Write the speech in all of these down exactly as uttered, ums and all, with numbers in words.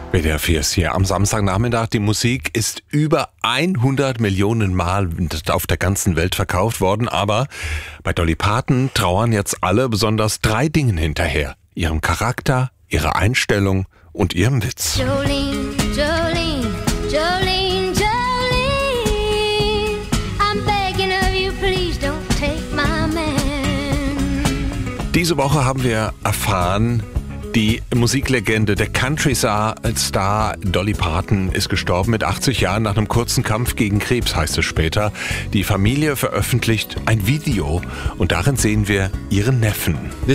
W D R vier ist hier am Samstagnachmittag. Die Musik ist über hundert Millionen Mal auf der ganzen Welt verkauft worden. Aber bei Dolly Parton trauern jetzt alle besonders drei Dingen hinterher. Ihrem Charakter, ihrer Einstellung und ihrem Witz. Jolene, Jolene, Jolene, Jolene, I'm begging of you, please don't take my man. Diese Woche haben wir erfahren, die Musiklegende, der Country-Star Dolly Parton ist gestorben mit achtzig Jahren nach einem kurzen Kampf gegen Krebs, heißt es später. Die Familie veröffentlicht ein Video und darin sehen wir ihren Neffen.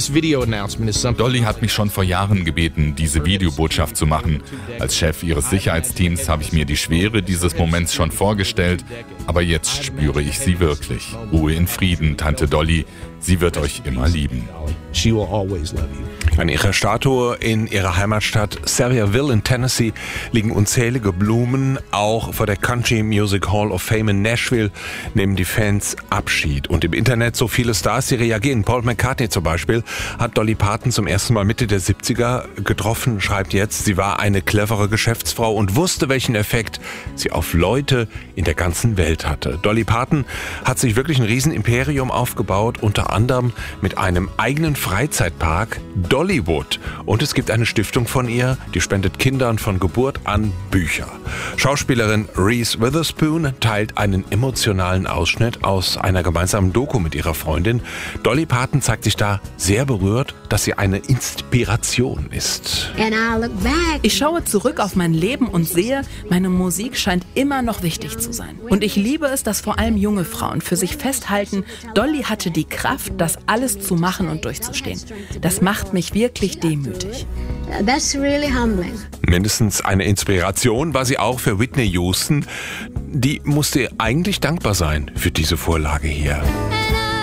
Dolly hat mich schon vor Jahren gebeten, diese Videobotschaft zu machen. Als Chef ihres Sicherheitsteams habe ich mir die Schwere dieses Moments schon vorgestellt, aber jetzt spüre ich sie wirklich. Ruhe in Frieden, Tante Dolly. Sie wird euch immer lieben. She will always love you. An ihrer Statue in ihrer Heimatstadt Sawyerville in Tennessee liegen unzählige Blumen. Auch vor der Country Music Hall of Fame in Nashville nehmen die Fans Abschied. Und im Internet so viele Stars, die reagieren. Paul McCartney zum Beispiel hat Dolly Parton zum ersten Mal Mitte der siebziger getroffen, schreibt jetzt, sie war eine clevere Geschäftsfrau und wusste, welchen Effekt sie auf Leute in der ganzen Welt hatte. Dolly Parton hat sich wirklich ein Riesenimperium aufgebaut, unter anderem mit einem eigenen Freizeitpark, Dollywood. Und es gibt eine Stiftung von ihr, die spendet Kindern von Geburt an Bücher. Schauspielerin Reese Witherspoon teilt einen emotionalen Ausschnitt aus einer gemeinsamen Doku mit ihrer Freundin. Dolly Parton zeigt sich da sehr berührt, dass sie eine Inspiration ist. Ich schaue zurück auf mein Leben und sehe, meine Musik scheint immer noch wichtig zu sein. Und ich liebe es, dass vor allem junge Frauen für sich festhalten, Dolly hatte die Kraft, das alles zu machen und durchzustehen. Das macht mich wirklich demütig. That's really humbling. Mindestens eine Inspiration war sie auch für Whitney Houston. Die musste eigentlich dankbar sein für diese Vorlage hier.